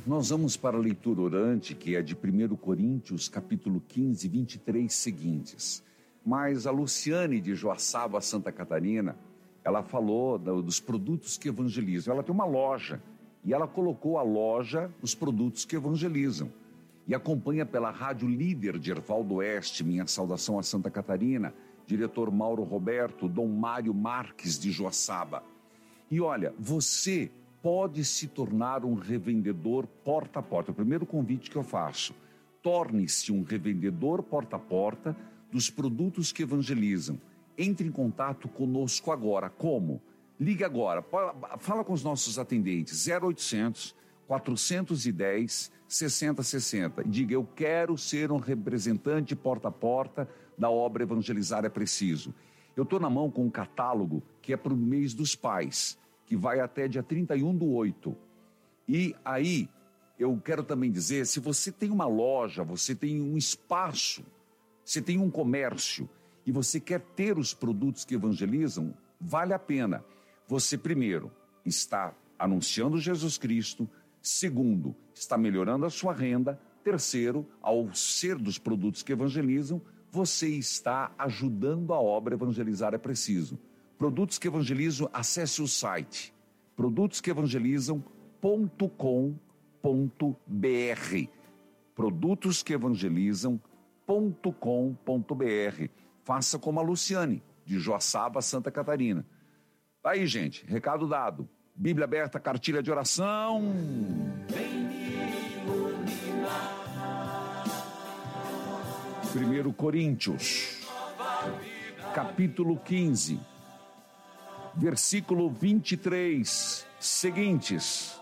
Nós vamos para a leitura orante, que é de 1 Coríntios, capítulo 15, 23 seguintes. Mas a Luciane de Joaçaba, Santa Catarina, ela falou dos produtos que evangelizam. Ela tem uma loja e ela colocou a loja dos produtos que evangelizam. E acompanha pela Rádio Líder de Erval do Oeste, minha saudação a Santa Catarina, diretor Mauro Roberto, Dom Mário Marques de Joaçaba. E olha, você pode se tornar um revendedor porta a porta. O primeiro convite que eu faço: torne-se um revendedor porta a porta dos produtos que evangelizam. Entre em contato conosco agora. Como? Ligue agora, fala com os nossos atendentes, 0800 410 6060, e diga: eu quero ser um representante porta a porta da obra Evangelizar é Preciso. Eu estou na mão com um catálogo que é para o mês dos pais, que vai até dia 31/8. E aí, eu quero também dizer, se você tem uma loja, você tem um espaço, você tem um comércio, e você quer ter os produtos que evangelizam, vale a pena. Você, primeiro, está anunciando Jesus Cristo. Segundo, está melhorando a sua renda. Terceiro, ao ser dos produtos que evangelizam, você está ajudando a obra Evangelizar é Preciso. Produtos que evangelizam, acesse o site produtosqueevangelizam.com.br, produtosqueevangelizam.com.br. Faça como a Luciane, de Joaçaba, Santa Catarina. Tá aí, gente, recado dado. Bíblia aberta, cartilha de oração. Vem me iluminar. 1 Coríntios, capítulo 15, versículo 23, seguintes.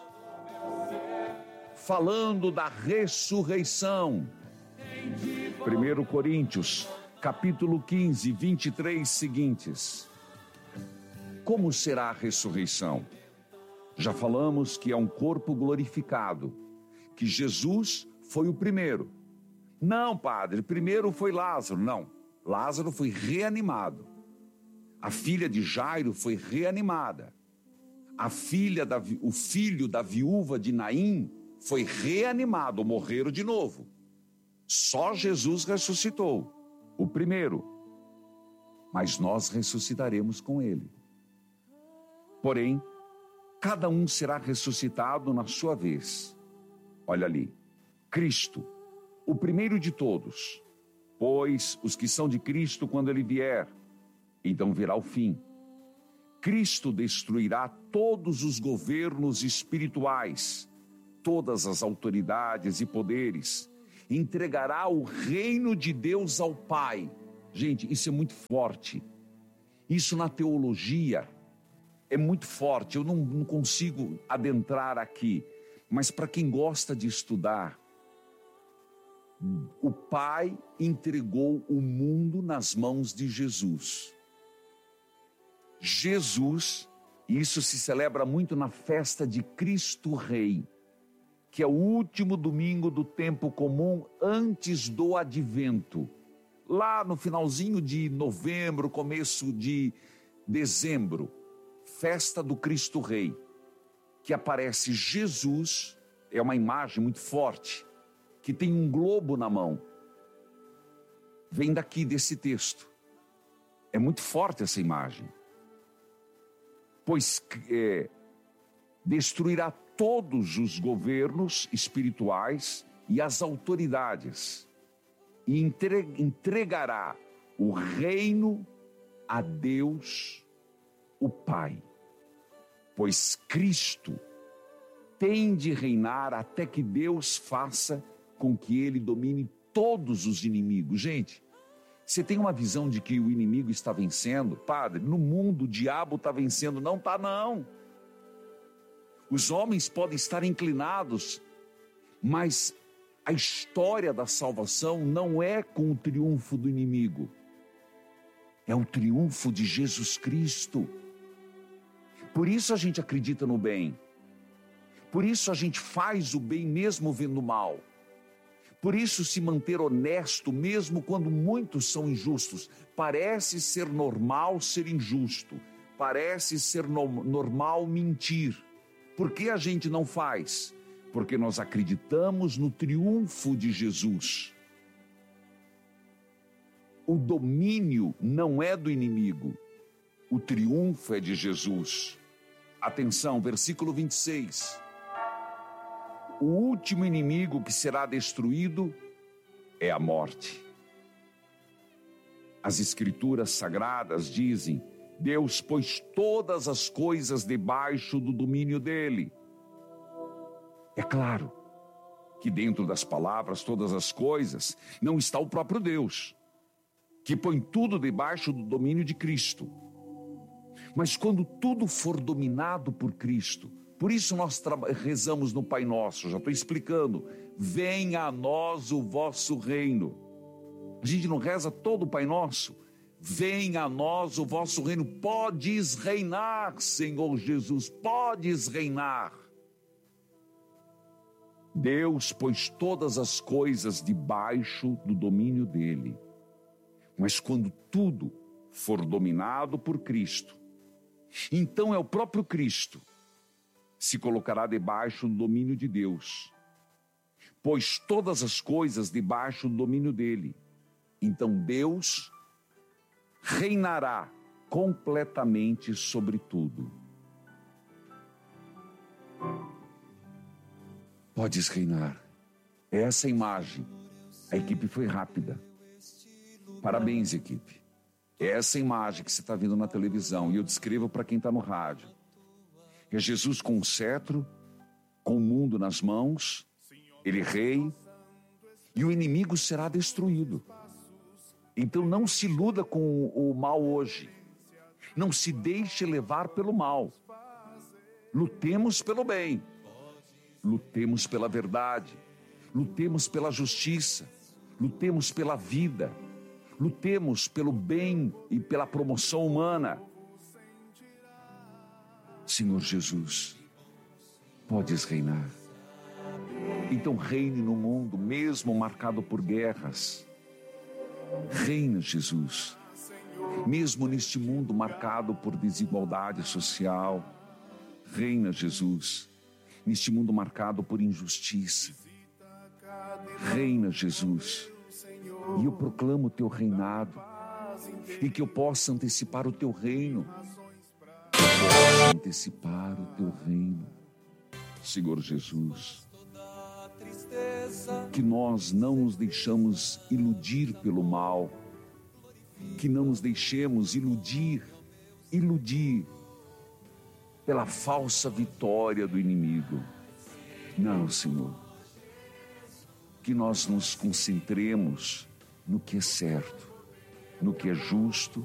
Falando da ressurreição. 1 Coríntios, capítulo 15, 23, seguintes. Como será a ressurreição? Já falamos que é um corpo glorificado, que Jesus foi o primeiro. Não, padre, primeiro foi Lázaro. Não, Lázaro foi reanimado. A filha de Jairo foi reanimada. O filho da viúva de Naim foi reanimado, morreram de novo. Só Jesus ressuscitou, o primeiro. Mas nós ressuscitaremos com ele. Porém, cada um será ressuscitado na sua vez. Olha ali, Cristo, o primeiro de todos, pois os que são de Cristo, quando ele vier, então virá o fim. Cristo destruirá todos os governos espirituais, todas as autoridades e poderes, entregará o reino de Deus ao Pai. Gente, isso é muito forte. Isso na teologia é muito forte. Eu não consigo adentrar aqui, mas para quem gosta de estudar, o Pai entregou o mundo nas mãos de Jesus. Jesus, isso se celebra muito na festa de Cristo Rei, que é o último domingo do tempo comum antes do advento. Lá no finalzinho de novembro, começo de dezembro, festa do Cristo Rei, que aparece Jesus, é uma imagem muito forte, que tem um globo na mão. Vem daqui desse texto. É muito forte essa imagem. Pois destruirá todos os governos espirituais e as autoridades, e entregará o reino a Deus, o Pai. Pois Cristo tem de reinar até que Deus faça com que ele domine todos os inimigos. Gente, você tem uma visão de que o inimigo está vencendo? Padre, no mundo o diabo está vencendo. Não está, não. Os homens podem estar inclinados, mas a história da salvação não é com o triunfo do inimigo. É o triunfo de Jesus Cristo. Por isso a gente acredita no bem. Por isso a gente faz o bem mesmo vendo mal. Por isso se manter honesto mesmo quando muitos são injustos. Parece ser normal ser injusto. Parece ser normal mentir. Por que a gente não faz? porque nós acreditamos no triunfo de Jesus. O domínio não é do inimigo, o triunfo é de Jesus. Atenção, versículo 26. O último inimigo que será destruído é a morte. As Escrituras Sagradas dizem: Deus pôs todas as coisas debaixo do domínio dele. É claro que dentro das palavras, todas as coisas, não está o próprio Deus, que põe tudo debaixo do domínio de Cristo. Mas quando tudo for dominado por Cristo, por isso nós rezamos no Pai Nosso, já estou explicando: venha a nós o vosso reino. A gente não reza todo o Pai Nosso? Venha a nós o vosso reino. Podes reinar, Senhor Jesus, podes reinar. Deus pôs todas as coisas debaixo do domínio dele. Mas quando tudo for dominado por Cristo, então é o próprio Cristo se colocará debaixo do domínio de Deus, pois todas as coisas debaixo do domínio dele. Então Deus reinará completamente sobre tudo. Podes reinar. É essa imagem. A equipe foi rápida. Parabéns, equipe. É essa imagem que você está vendo na televisão, e eu descrevo para quem está no rádio. É Jesus com o cetro, com o mundo nas mãos, ele rei, e o inimigo será destruído. Então não se iluda com o mal hoje. Não se deixe levar pelo mal. Lutemos pelo bem. Lutemos pela verdade. Lutemos pela justiça. Lutemos pela vida. Lutemos pelo bem e pela promoção humana. Senhor Jesus, podes reinar. Então reine no mundo, mesmo marcado por guerras. Reina, Jesus, mesmo neste mundo marcado por desigualdade social. Reina, Jesus, neste mundo marcado por injustiça. Reina, Jesus, e eu proclamo o teu reinado, e que eu possa antecipar o teu reino. Antecipar o teu reino, Senhor Jesus. Que nós não nos deixamos iludir pelo mal, que não nos deixemos iludir pela falsa vitória do inimigo. Não, Senhor. Que nós nos concentremos no que é certo, no que é justo,